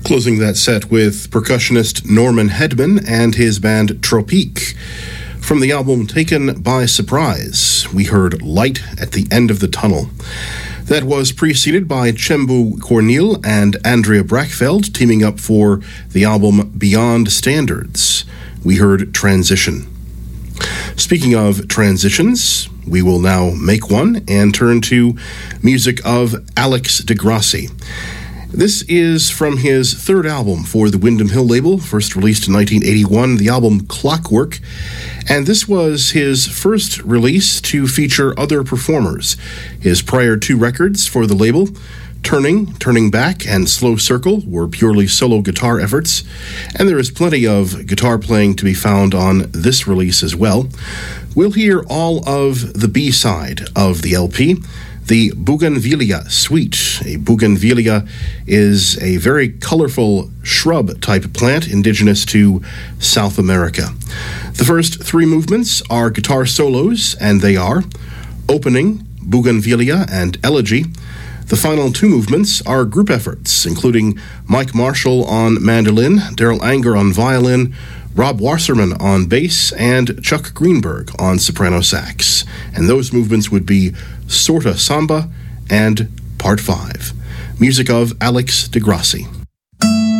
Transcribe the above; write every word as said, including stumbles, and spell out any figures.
Closing that set with percussionist Norman Hedman and his band Tropique. From the album Taken by Surprise, we heard Light at the End of the Tunnel. That was preceded by Chembu Cornil and Andrea Brackfeld teaming up for the album Beyond Standards. We heard Transition. Speaking of transitions, we will now make one and turn to music of Alex DeGrassi. This is from his third album for the Windham Hill label, first released in nineteen eighty-one, the album Clockwork, and this was his first release to feature other performers. His prior two records for the label, Turning, Turning Back, and Slow Circle, were purely solo guitar efforts, and there is plenty of guitar playing to be found on this release as well. We'll hear all of the B-side of the L P, the Bougainvillea Suite. A bougainvillea is a very colorful shrub-type plant indigenous to South America. The first three movements are guitar solos, and they are Opening, Bougainvillea, and Elegy. The final two movements are group efforts, including Mike Marshall on mandolin, Daryl Anger on violin, Rob Wasserman on bass, and Chuck Greenberg on soprano sax. And those movements would be Sorta Samba and Part five. Music of Alex DeGrassi.